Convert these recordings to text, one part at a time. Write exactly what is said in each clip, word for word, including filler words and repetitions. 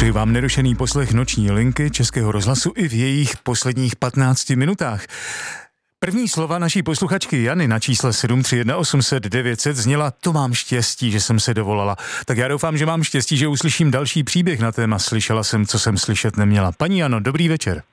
Přeji vám nerušený poslech Noční linky Českého rozhlasu i v jejich posledních patnácti minutách. První slova naší posluchačky Jany na čísle sedm tři jedna osm set devět set zněla: to mám štěstí, že jsem se dovolala. Tak já doufám, že mám štěstí, že uslyším další příběh na téma Slyšela jsem, co jsem slyšet neměla. Paní Jano, dobrý večer.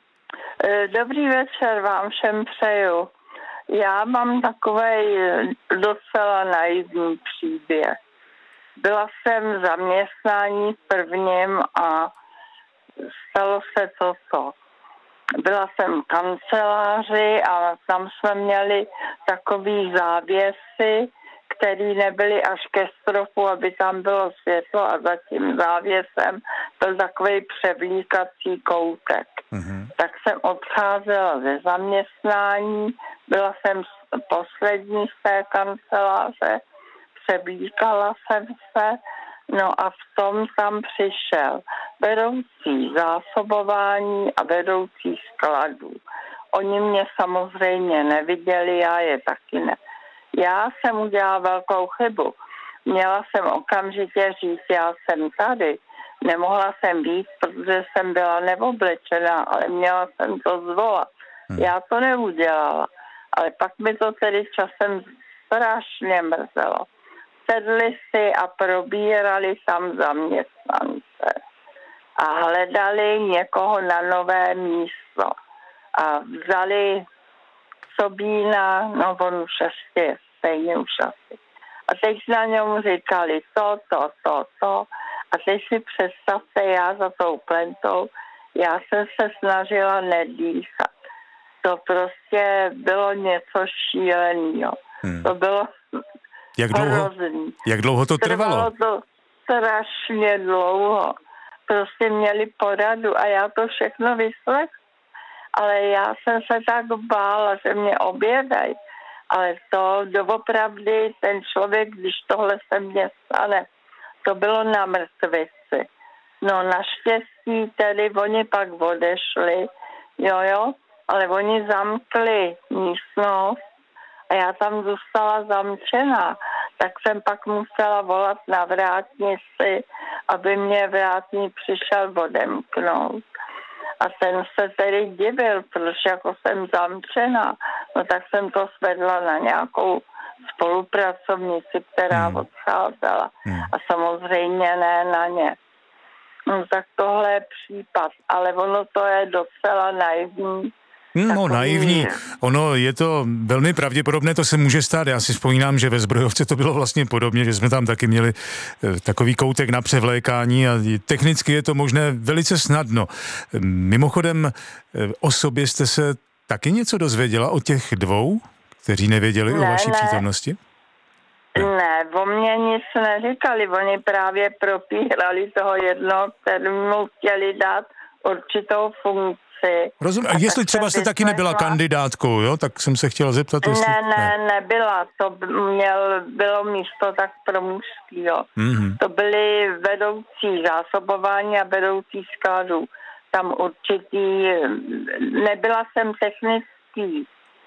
Dobrý večer vám všem přeju. Já mám takovej docela naivní příběh. Byla jsem v zaměstnání prvním a stalo se to co. Byla jsem v kanceláři a tam jsme měli takový závěsy, které nebyly až ke stropu, aby tam bylo světlo, a za tím závěsem byl takový převlíkací koutek. Mm-hmm. Tak jsem odcházela ze zaměstnání, byla jsem poslední z té kanceláře, převlíkala jsem se, no a v tom tam přišel vedoucí zásobování a vedoucí skladů. Oni mě samozřejmě neviděli, já je taky ne. Já jsem udělala velkou chybu. Měla jsem okamžitě říct, já jsem tady. Nemohla jsem být, protože jsem byla neoblečená, ale měla jsem to zvolat. Hmm. Já to neudělala. Ale pak mi to tedy časem strašně mrzelo. Sedli si a probírali tam zaměstnance. A hledali někoho na nové místo. A vzali Sobína, no on už ještě je stejně už asi. A teď na něm říkali to, to, to, to. A teď si představte, já za tou plentou, já jsem se snažila nedýchat. To prostě bylo něco šíleného. Hmm. To bylo jak dlouho, jak dlouho to trvalo? Trvalo to strašně dlouho. Prostě měli poradu a já to všechno vyslechla. Ale já jsem se tak bála, že mě objedají. Ale to doopravdy ten člověk, když tohle se mně stane, to bylo na mrtvici. No naštěstí tedy oni pak odešli, jo jo, ale oni zamkli místnost a já tam zůstala zamčená. Tak jsem pak musela volat na vrátnici, aby mě vrátník přišel odemknout. A ten se tedy divil, protože jako jsem zamčená, no tak jsem to svedla na nějakou spolupracovnici, která hmm. odcházela. Hmm. A samozřejmě ne na ně. No tak tohle je případ, ale ono to je docela naivní. No takový... naivní, ono je to velmi pravděpodobné, to se může stát. Já si vzpomínám, že ve Zbrojovce to bylo vlastně podobně, že jsme tam taky měli takový koutek na převlékání a technicky je to možné velice snadno. Mimochodem, o sobě jste se taky něco dozvěděla o těch dvou, kteří nevěděli ne, o vaší ne. přítomnosti? Ne, o mě nic neříkali, oni právě propírali toho jednoho, kterému chtěli dát určitou funkci. Rozumím. A jestli třeba jste taky nebyla kandidátkou, jo? Tak jsem se chtěla zeptat, jestli... Ne, ne, nebyla. To měl, bylo místo tak pro mužský, jo. Mm-hmm. To byly vedoucí zásobování a vedoucí skladů. Tam určitý... Nebyla jsem technický.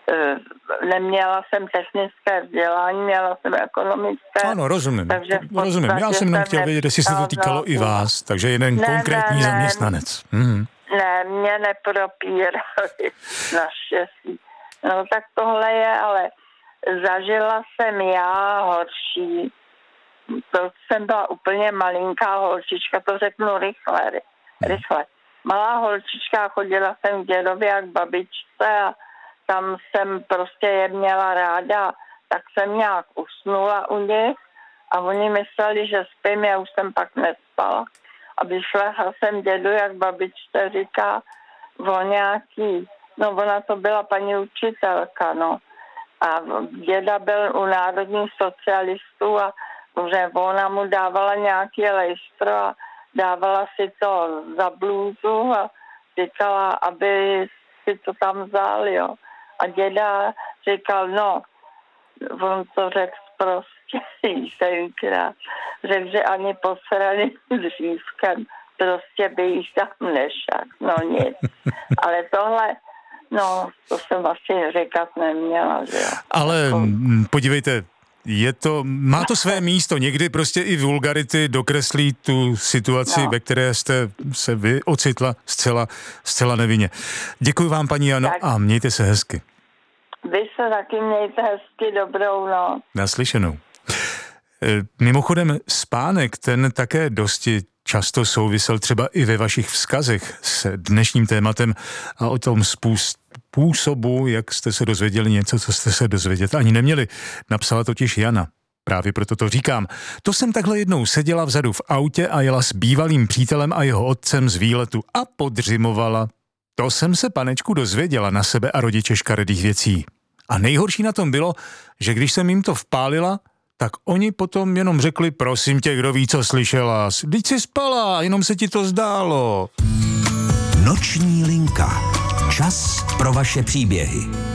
Neměla jsem technické vzdělání, měla jsem ekonomické. Ano, rozumím. Takže rozumím. Já jsem jenom chtěl vědět, jestli se to týkalo i vás. Takže jeden ne, konkrétní ne, zaměstnanec. Mm-hmm. Ne, mě nepropírali naštěstí. No tak tohle je, ale zažila jsem já horší. To jsem byla úplně malinká holčička, to řeknu rychle, rychle. Malá holčička, chodila jsem k dědovi a k babičce a tam jsem prostě je měla ráda, tak jsem nějak usnula u nich a oni mysleli, že spím, já už jsem pak nespala. A vyšlehla jsem dědu, jak babičce říká, o nějaký, no ona to byla paní učitelka, no. A děda byl u národních socialistů a že ona mu dávala nějaký lejstro a dávala si to za blůzu a říkala, aby si to tam vzal, jo. A děda říkal, no, on to řekl prostě tenkrát, řekl, že ani posraný dřívkem prostě by jich tam nešak, no nic. Ale tohle, no, to jsem asi říkat neměla, že jo. Ale jako... podívejte, je to, má to své místo. Někdy prostě i vulgarity dokreslí tu situaci, no. ve které jste se vy ocitla zcela, zcela nevinně. Děkuji vám, paní Jano, tak. a mějte se hezky. Vy se taky mějte hezky, dobrou noc. Naslyšenou. Mimochodem spánek, ten také dosti často souvisel třeba i ve vašich vzkazech s dnešním tématem a o tom způsobu, jak jste se dozvěděli něco, co jste se dozvědět ani neměli. Napsala totiž Jana. Právě proto to říkám. To jsem takhle jednou seděla vzadu v autě a jela s bývalým přítelem a jeho otcem z výletu a podřimovala. To jsem se, panečku, dozvěděla na sebe a rodiče škaredých věcí. A nejhorší na tom bylo, že když jsem jim to vpálila, tak oni potom jenom řekli, prosím tě, kdo ví, co slyšela. Vždyť jsi spala, jenom se ti to zdálo. Noční linka. Čas pro vaše příběhy.